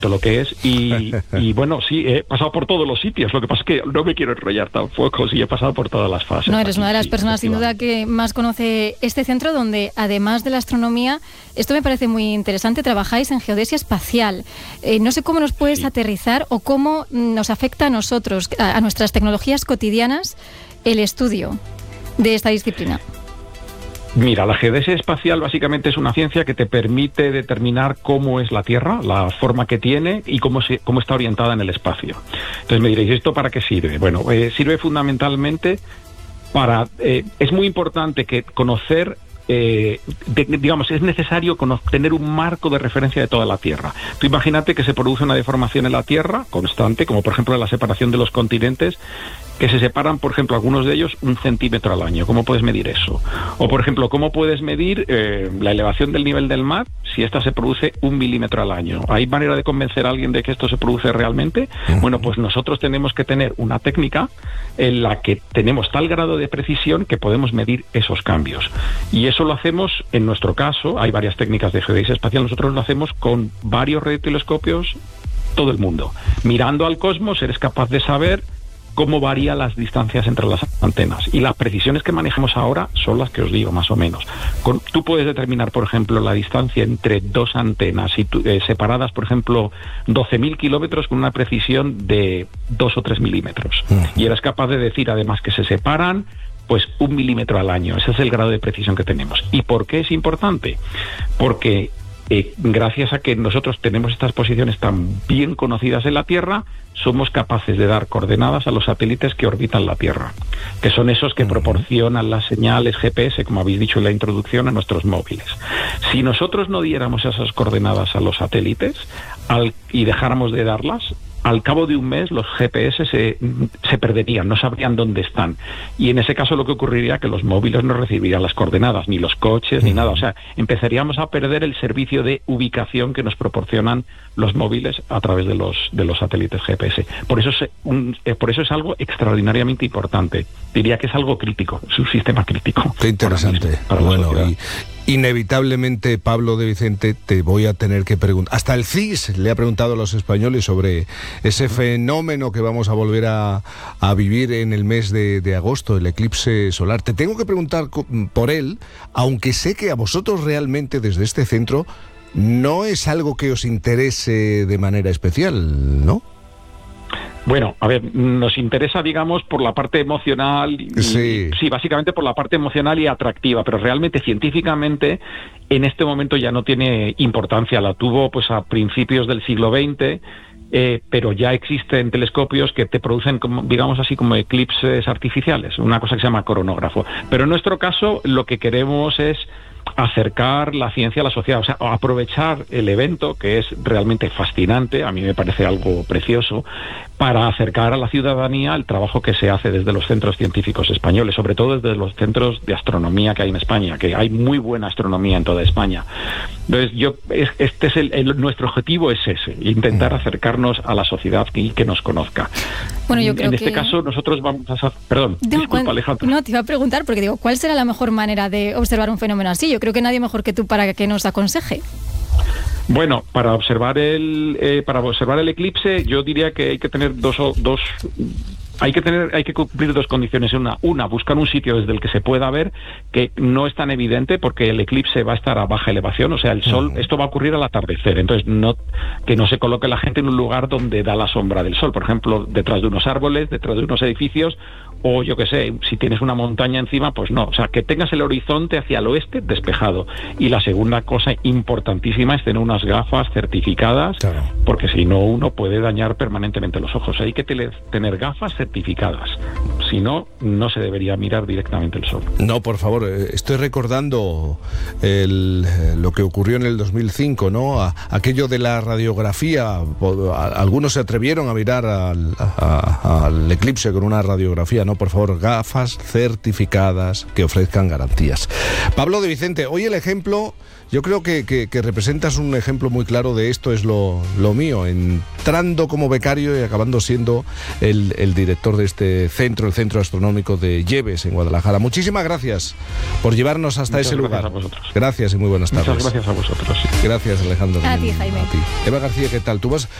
lo que es y bueno, sí, he pasado por todos los sitios. Lo que pasa es que no me quiero enrollar tampoco, sí, he pasado por todas las fases. No, eres una de las personas sin duda que más conoce este centro, donde además de la astronomía, esto me parece muy interesante, trabajáis en geodesia espacial. No sé cómo nos puedes aterrizar o cómo nos afecta a nosotros, a nuestras tecnologías cotidianas, el estudio de esta disciplina. Mira, la geodesia espacial básicamente es una ciencia que te permite determinar cómo es la Tierra, la forma que tiene y cómo está orientada en el espacio. Entonces me diréis, ¿esto para qué sirve? Bueno, sirve fundamentalmente para... es muy importante que conocer... digamos, es necesario tener un marco de referencia de toda la Tierra. Tú imagínate que se produce una deformación en la Tierra constante, como por ejemplo la separación de los continentes, que se separan, por ejemplo, algunos de ellos 1 centímetro al año. ¿Cómo puedes medir eso? O, por ejemplo, ¿cómo puedes medir la elevación del nivel del mar si esta se produce 1 milímetro al año? ¿Hay manera de convencer a alguien de que esto se produce realmente? Bueno, pues nosotros tenemos que tener una técnica en la que tenemos tal grado de precisión que podemos medir esos cambios. Y eso lo hacemos, en nuestro caso, hay varias técnicas de geodesia espacial, nosotros lo hacemos con varios radiotelescopios, todo el mundo. Mirando al cosmos, eres capaz de saber cómo varían las distancias entre las antenas. Y las precisiones que manejamos ahora son las que os digo, más o menos. Tú puedes determinar, por ejemplo, la distancia entre dos antenas separadas, por ejemplo, 12.000 kilómetros con una precisión de 2 o 3 milímetros. Y eres capaz de decir, además, que se separan pues 1 milímetro al año. Ese es el grado de precisión que tenemos. ¿Y por qué es importante? Porque gracias a que nosotros tenemos estas posiciones tan bien conocidas en la Tierra, somos capaces de dar coordenadas a los satélites que orbitan la Tierra, que son esos que proporcionan las señales GPS, como habéis dicho en la introducción, a nuestros móviles. Si nosotros no diéramos esas coordenadas a los satélites y dejáramos de darlas, al cabo de un mes los GPS se perderían, no sabrían dónde están. Y en ese caso lo que ocurriría es que los móviles no recibirían las coordenadas, ni los coches, ni nada. O sea, empezaríamos a perder el servicio de ubicación que nos proporcionan los móviles a través de los satélites GPS. Por eso es algo extraordinariamente importante. Diría que es algo crítico, es un sistema crítico. Qué interesante. Bueno, inevitablemente, Pablo de Vicente, te voy a tener que preguntar. Hasta el CIS le ha preguntado a los españoles sobre ese fenómeno que vamos a volver a vivir en el mes de agosto, el eclipse solar. Te tengo que preguntar por él, aunque sé que a vosotros realmente desde este centro no es algo que os interese de manera especial, ¿no? Bueno, a ver, nos interesa, digamos, por la parte emocional, sí, básicamente por la parte emocional y atractiva, pero realmente científicamente en este momento ya no tiene importancia. La tuvo pues a principios del siglo XX, pero ya existen telescopios que te producen, digamos así, como eclipses artificiales, una cosa que se llama coronógrafo. Pero en nuestro caso lo que queremos es acercar la ciencia a la sociedad, o sea, aprovechar el evento, que es realmente fascinante, a mí me parece algo precioso, para acercar a la ciudadanía el trabajo que se hace desde los centros científicos españoles, sobre todo desde los centros de astronomía que hay en España, que hay muy buena astronomía en toda España. Entonces, nuestro objetivo es ese, intentar acercarnos a la sociedad y que nos conozca. Bueno, yo creo en este caso nosotros vamos a... Perdón, disculpa, Alejandro. No, te iba a preguntar, porque digo, ¿cuál será la mejor manera de observar un fenómeno así? Yo creo que nadie mejor que tú para que nos aconseje. Bueno, para observar el eclipse, yo diría que hay que tener hay que cumplir dos condiciones. Una, buscar un sitio desde el que se pueda ver, que no es tan evidente porque el eclipse va a estar a baja elevación, o sea, el sol, esto va a ocurrir al atardecer, entonces que no se coloque la gente en un lugar donde da la sombra del sol, por ejemplo, detrás de unos árboles, detrás de unos edificios, o yo qué sé, si tienes una montaña encima, pues no, o sea, que tengas el horizonte hacia el oeste despejado. Y la segunda cosa importantísima es tener unas gafas certificadas, claro, porque si no uno puede dañar permanentemente los ojos. Hay que tener gafas certificadas, si no, no se debería mirar directamente el sol. No, por favor, estoy recordando lo que ocurrió en el 2005, ¿no? Aquello de la radiografía, algunos se atrevieron a mirar al eclipse con una radiografía, ¿no? ¿no? Por favor, gafas certificadas que ofrezcan garantías. Pablo de Vicente, hoy el ejemplo, yo creo que representas un ejemplo muy claro de esto es lo mío, entrando como becario y acabando siendo el director de este centro, el Centro Astronómico de Lleves en Guadalajara. Muchísimas gracias por llevarnos hasta ese lugar. Gracias a vosotros. Gracias y muy buenas tardes. Muchas gracias a vosotros. Gracias, Alejandro. A ti, Jaime. A ti. Eva García, ¿qué tal? ¿Tú vas